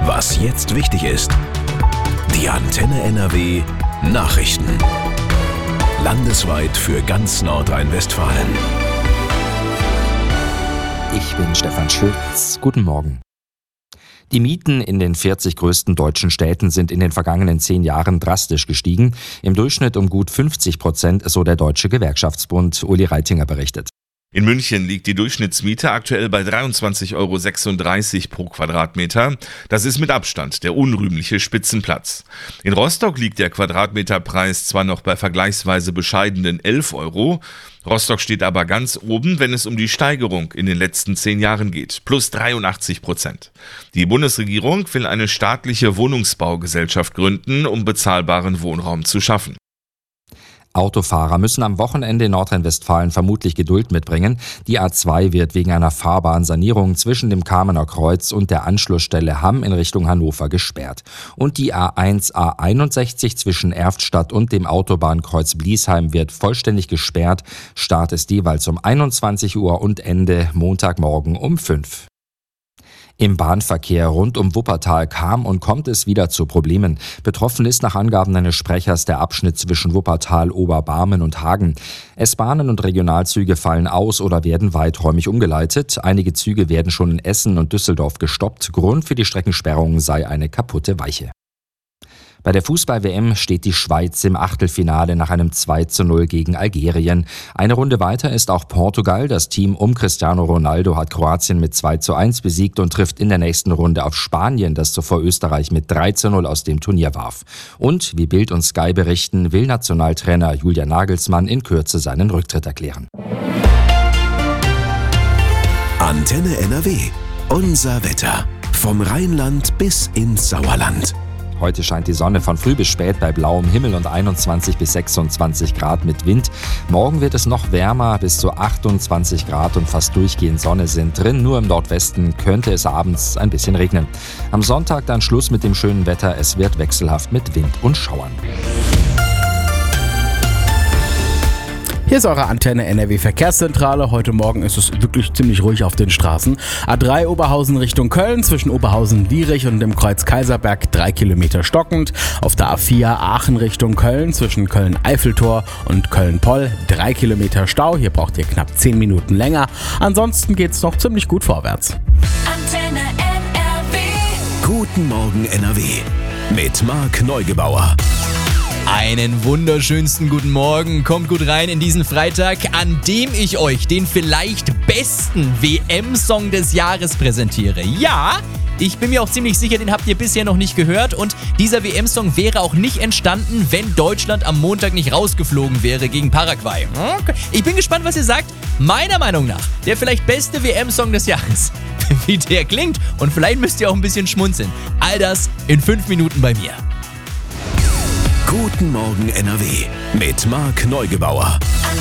Was jetzt wichtig ist. Die Antenne NRW Nachrichten. Landesweit für ganz Nordrhein-Westfalen. Ich bin Stefan Schulz. Guten Morgen. Die Mieten in den 40 größten deutschen Städten sind in den vergangenen 10 Jahren drastisch gestiegen. Im Durchschnitt um gut 50%, so der Deutsche Gewerkschaftsbund. Uli Reitinger berichtet. In München liegt die Durchschnittsmiete aktuell bei 23,36 € pro Quadratmeter. Das ist mit Abstand der unrühmliche Spitzenplatz. In Rostock liegt der Quadratmeterpreis zwar noch bei vergleichsweise bescheidenen 11 €. Rostock steht aber ganz oben, wenn es um die Steigerung in den letzten 10 Jahren geht. Plus 83%. Die Bundesregierung will eine staatliche Wohnungsbaugesellschaft gründen, um bezahlbaren Wohnraum zu schaffen. Autofahrer müssen am Wochenende in Nordrhein-Westfalen vermutlich Geduld mitbringen. Die A2 wird wegen einer Fahrbahnsanierung zwischen dem Kamener Kreuz und der Anschlussstelle Hamm in Richtung Hannover gesperrt. Und die A1, A61 zwischen Erftstadt und dem Autobahnkreuz Bliesheim wird vollständig gesperrt. Start ist jeweils um 21 Uhr und Ende Montagmorgen um 5 Uhr. Im Bahnverkehr rund um Wuppertal kam und kommt es wieder zu Problemen. Betroffen ist nach Angaben eines Sprechers der Abschnitt zwischen Wuppertal, Oberbarmen und Hagen. S-Bahnen und Regionalzüge fallen aus oder werden weiträumig umgeleitet. Einige Züge werden schon in Essen und Düsseldorf gestoppt. Grund für die Streckensperrung sei eine kaputte Weiche. Bei der Fußball-WM steht die Schweiz im Achtelfinale nach einem 2:0 gegen Algerien. Eine Runde weiter ist auch Portugal. Das Team um Cristiano Ronaldo hat Kroatien mit 2:1 besiegt und trifft in der nächsten Runde auf Spanien, das zuvor Österreich mit 3:0 aus dem Turnier warf. Und, wie Bild und Sky berichten, will Nationaltrainer Julian Nagelsmann in Kürze seinen Rücktritt erklären. Antenne NRW. Unser Wetter. Vom Rheinland bis ins Sauerland. Heute scheint die Sonne von früh bis spät bei blauem Himmel und 21 bis 26 Grad mit Wind. Morgen wird es noch wärmer, bis zu 28 Grad und fast durchgehend Sonne sind drin. Nur im Nordwesten könnte es abends ein bisschen regnen. Am Sonntag dann Schluss mit dem schönen Wetter. Es wird wechselhaft mit Wind und Schauern. Hier ist eure Antenne NRW Verkehrszentrale. Heute Morgen ist es wirklich ziemlich ruhig auf den Straßen. A3 Oberhausen Richtung Köln, zwischen Oberhausen-Wierich und dem Kreuz Kaiserberg 3 Kilometer stockend. Auf der A4 Aachen Richtung Köln, zwischen Köln-Eiffeltor und Köln-Poll 3 Kilometer Stau. Hier braucht ihr knapp 10 Minuten länger. Ansonsten geht's noch ziemlich gut vorwärts. Antenne NRW. Guten Morgen NRW. Mit Marc Neugebauer. Einen wunderschönsten guten Morgen. Kommt gut rein in diesen Freitag, an dem ich euch den vielleicht besten WM-Song des Jahres präsentiere. Ja, ich bin mir auch ziemlich sicher, den habt ihr bisher noch nicht gehört. Und dieser WM-Song wäre auch nicht entstanden, wenn Deutschland am Montag nicht rausgeflogen wäre gegen Paraguay. Okay. Ich bin gespannt, was ihr sagt. Meiner Meinung nach der vielleicht beste WM-Song des Jahres. Wie der klingt, und vielleicht müsst ihr auch ein bisschen schmunzeln. All das in 5 Minuten bei mir. Guten Morgen NRW mit Marc Neugebauer.